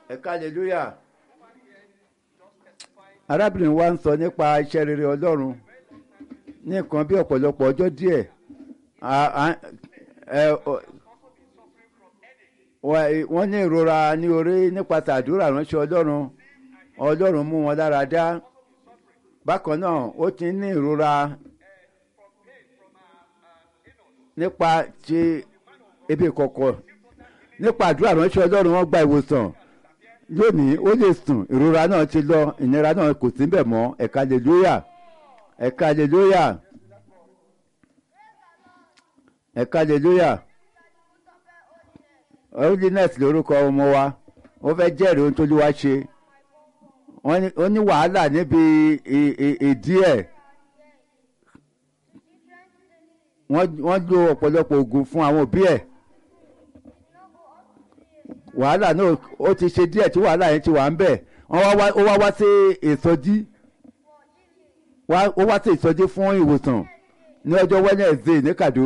ẹ̀ka hallelujah. arábìnrin wa ń sọ nípa iṣẹ́ rere ọlọ́run ní nǹkan bí ọ̀pọ̀lọpọ̀ ọjọ́ díẹ̀ wọ́n ní ìrora ní orí nípasẹ̀ àdúrà ránṣẹ́ ọlọ́run mú wọn lára dá. bákan náà ó ti ní ìrora nípa ti ebi ìkọ̀kọ̀ nípa àdúrà ránṣẹ́ ọlọ́run wọ́n gba ìwòsàn lónìí ó lè sùn ìrora náà ti lọ ìnira náà kò sí bẹ̀ mọ́ ẹ̀ka hallelujah ẹ̀ka hallelujah ẹ̀ka hallelujah. holiness lórúkọ ọmọ wa ó fẹ́ jẹ́rìí ohun tó lè wá ṣe ó ní wàhálà níbi ìdí ẹ̀ wọ́n lo ọ̀pọ̀lọpọ̀ oògùn fún àwọn òbí ẹ̀ wàhálà náà ó ti ṣe díẹ̀ tí wàhálà yẹn ti wà ń bẹ̀ ó wá sí ìsọjí ó wá sí ìsọjí fún ìwòsàn ní ọjọ́ Wednesday ní Kàdó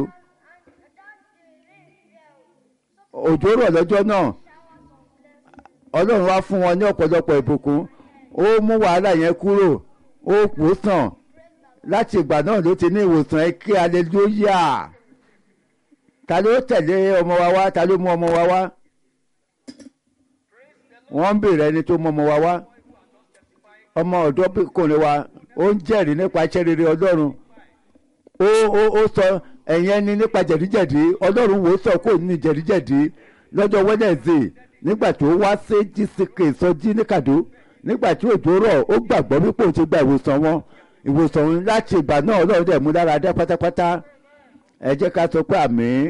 òjò rọ̀ lọ́jọ́ náà Ọlọ́run wá fún wọn ní ọ̀pọ̀lọpọ̀ ìbùkún ó mú wàhálà yẹn kúrò ó pò sàn láti ìgbà náà ló ti ní ìwòsàn ẹ kí hallelujah. ta ló tẹ̀lé ọmọ wa wá ta ló mú ọmọ wa wá wọ́n ń bèèrè ẹni tó mú ọmọ wa wá ọmọ ọ̀dọ́kùnrin wa ó ń jẹ́rìí nípa iṣẹ́ rere Ọlọ́run ó sọ ẹ̀yẹn ni nípa jẹ̀díjẹ̀dí Ọlọ́run wò ó sọ kó ní jẹ̀díjẹ̀dí lọ́jọ́ Wednesday nígbà tó wá sí GCK sọjí ní Kàdó nígbà tí òjò rọ̀ ó gbàgbọ́ wípé òun ti gba ìwòsàn láti ìgbà náà Ọlọ́run dẹ̀ mú lára dá pátápátá ẹ jẹ́ ká sọ pé àmín.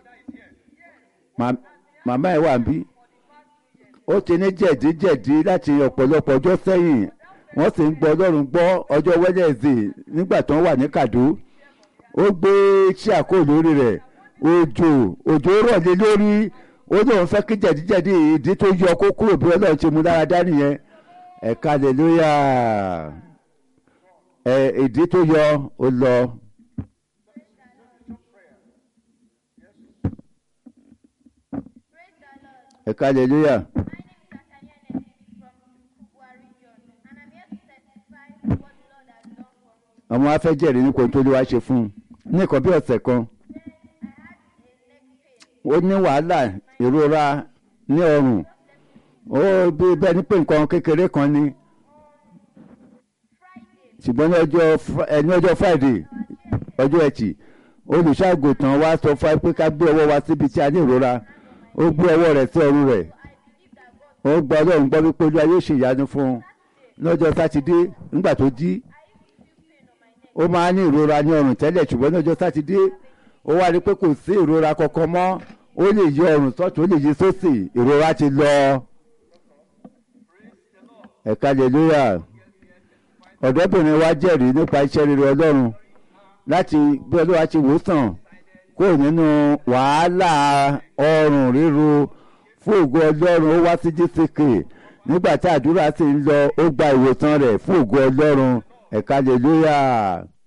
màmá ẹ̀ wà ń bí ó ti ní jẹ̀díjẹ̀dí láti ọ̀pọ̀lọpọ̀ ọjọ́ sẹ́yìn wọ́n sì ń gbọ́ Ọlọ́run gbọ́ ọjọ́ Wednesday nígbà tó ń wà ní Kàdó ó gbé iṣẹ́ àkó lórí rẹ̀ òjò rọ̀ lé lórí ó lóun fẹ́ kí jẹ̀díjẹ̀dí ìdí tó yọ kó kúrò bí Ọlọ́run ti mú lára dá nìyẹn ẹ̀ka hallelujah ìdí tó yọ ó lọ. ẹ̀ka hallelujah. ọmọ afẹ́ jẹ́rìí ní kò tó lè wá ṣe fún un ní nǹkan bí ọ̀sẹ̀ kan ó ní wàhálà ìrora ní ọrùn ó bí bẹ́ẹ̀ ni pé nǹkan kékeré kan ni ṣùgbọ́n ní ọjọ́ Friday ọjọ́ Ẹtì olùṣàgùtàn wa sọ fún wa pé ká gbé ọwọ́ wa síbi tí a ní ìrora ó gbé ọwọ́ rẹ̀ sí ọrùn rẹ̀ ó gba Ọlọ́run gbọ́ wípé Olúwa yóò ṣe ìyanu fún un lọ́jọ́ Sátidé nígbà tó jí ó máa ní ìrora ní ọrùn tẹ́lẹ̀ ṣùgbọ́n ní ọjọ́ Sátidé ó wá rí pé kò sí ìrora kankan mọ́ ó lè yí ọrùn sọ́tún ó lè yí sósì ìrora ti lọ ẹ̀ka hallelujah. ọ̀dọ́bìnrin wa jẹ́rìí nípa iṣẹ́ rere Ọlọ́run láti bí Olúwa ti wò sàn kúrò nínú wàhálà ọrùn ríro fún ògo Ọlọ́run ó wá sí GCK nígbà tí àdúrà sì ń lọ ó gba ìwòsàn rẹ̀ fún ògo Ọlọ́run ẹ̀ka hallelujah.